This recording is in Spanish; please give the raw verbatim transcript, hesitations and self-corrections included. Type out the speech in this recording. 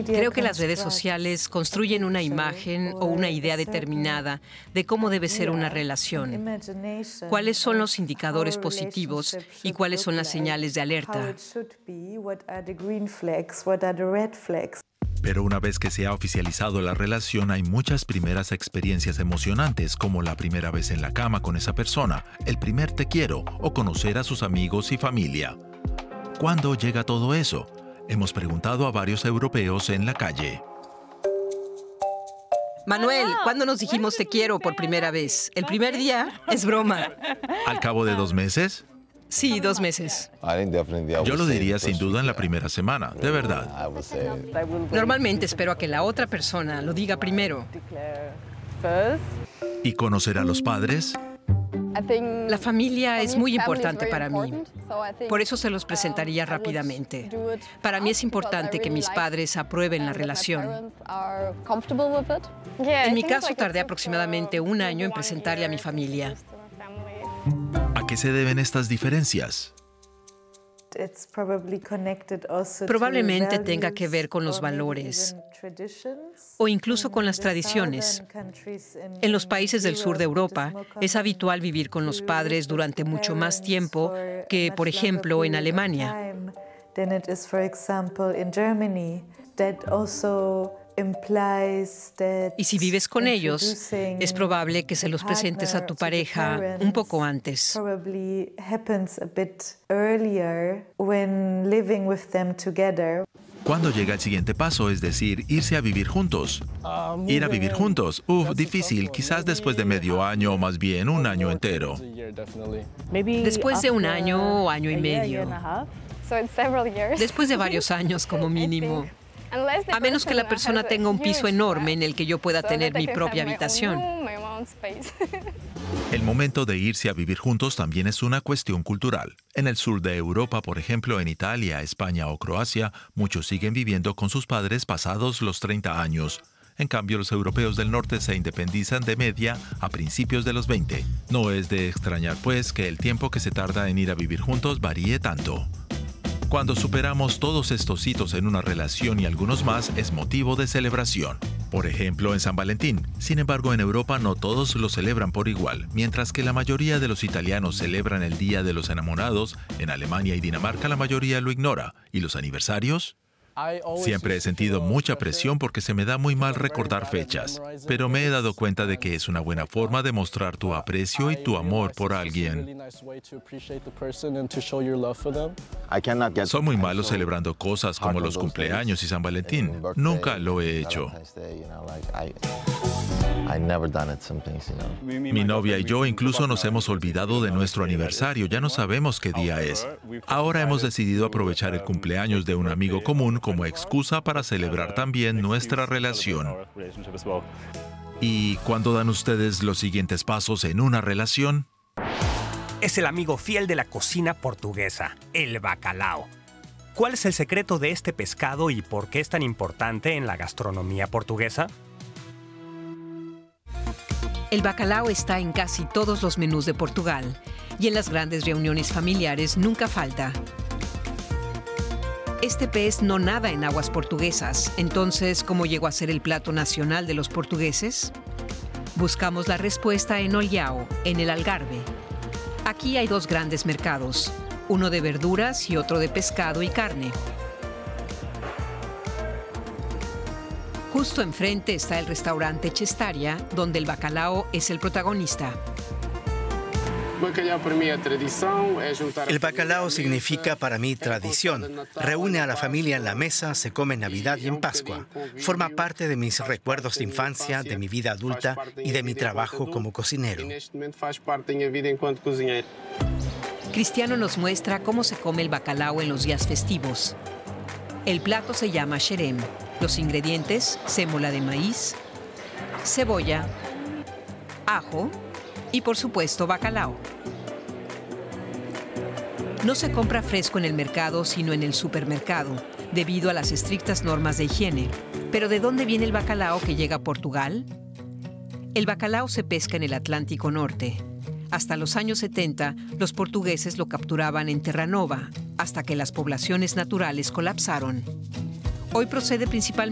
Creo que las redes sociales construyen una imagen o una idea determinada de cómo debe ser una relación. ¿Cuáles son los indicadores positivos y cuáles son las señales de alerta? Pero una vez que se ha oficializado la relación, hay muchas primeras experiencias emocionantes, como la primera vez en la cama con esa persona, el primer te quiero o conocer a sus amigos y familia. ¿Cuándo llega todo eso? Hemos preguntado a varios europeos en la calle. Manuel, ¿cuándo nos dijimos te quiero por primera vez? ¿El primer día? Es broma. ¿Al cabo de dos meses? Sí, dos meses. Yo lo diría sin duda en la primera semana, de verdad. Normalmente espero a que la otra persona lo diga primero. ¿Y conocer a los padres? La familia es muy importante para mí. Por eso se los presentaría rápidamente. Para mí es importante que mis padres aprueben la relación. En mi caso, tardé aproximadamente un año en presentarle a mi familia. ¿A qué se deben estas diferencias? Probablemente tenga que ver con los valores o incluso con las tradiciones. En los países del sur de Europa es habitual vivir con los padres durante mucho más tiempo que, por ejemplo, en Alemania. Y si vives con ellos, es probable que se los presentes a tu pareja un poco antes. ¿Cuándo llega el siguiente paso? Es decir, irse a vivir juntos. Ir a vivir juntos. Uf, difícil. Quizás después de medio año o más bien un año entero. Después de un año o año y medio. Después de varios años como mínimo. A menos que la persona tenga un piso enorme en el que yo pueda tener mi propia habitación. El momento de irse a vivir juntos también es una cuestión cultural. En el sur de Europa, por ejemplo, en Italia, España o Croacia, muchos siguen viviendo con sus padres pasados los treinta años. En cambio, los europeos del norte se independizan de media a principios de los veinte. No es de extrañar, pues, que el tiempo que se tarda en ir a vivir juntos varíe tanto. Cuando superamos todos estos hitos en una relación y algunos más, es motivo de celebración. Por ejemplo, en San Valentín. Sin embargo, en Europa no todos lo celebran por igual. Mientras que la mayoría de los italianos celebran el Día de los Enamorados, en Alemania y Dinamarca la mayoría lo ignora. ¿Y los aniversarios? Siempre he sentido mucha presión porque se me da muy mal recordar fechas, pero me he dado cuenta de que es una buena forma de mostrar tu aprecio y tu amor por alguien. Soy muy malo celebrando cosas como los cumpleaños y San Valentín. Nunca lo he hecho. Mi novia y yo incluso nos hemos olvidado de nuestro aniversario, ya no sabemos qué día es. Ahora hemos decidido aprovechar el cumpleaños de un amigo común como excusa para celebrar también nuestra relación. ¿Y cuándo dan ustedes los siguientes pasos en una relación? Es el amigo fiel de la cocina portuguesa, el bacalao. ¿Cuál es el secreto de este pescado y por qué es tan importante en la gastronomía portuguesa? El bacalao está en casi todos los menús de Portugal y en las grandes reuniones familiares nunca falta. Este pez no nada en aguas portuguesas, entonces, ¿cómo llegó a ser el plato nacional de los portugueses? Buscamos la respuesta en Olhão, en el Algarve. Aquí hay dos grandes mercados, uno de verduras y otro de pescado y carne. Justo enfrente está el restaurante Cestaria, donde el bacalao es el protagonista. El bacalao significa para mí tradición. Reúne a la familia en la mesa, se come en Navidad y en Pascua. Forma parte de mis recuerdos de infancia, de mi vida adulta y de mi trabajo como cocinero. Cristiano nos muestra cómo se come el bacalao en los días festivos. El plato se llama xerém. Los ingredientes: sémola de maíz, cebolla, ajo y, por supuesto, bacalao. No se compra fresco en el mercado, sino en el supermercado, debido a las estrictas normas de higiene. ¿Pero de dónde viene el bacalao que llega a Portugal? El bacalao se pesca en el Atlántico Norte. Hasta los años setenta, los portugueses lo capturaban en Terranova, hasta que las poblaciones naturales colapsaron. Hoy procede principalmente